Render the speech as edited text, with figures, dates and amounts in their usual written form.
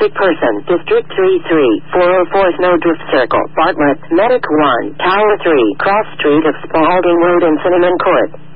sick person, District 33, 404 Snowdrift Circle, Bartlett, Medic 1, Tower 3, Cross Street of Spalding Road and Cinnamon Court.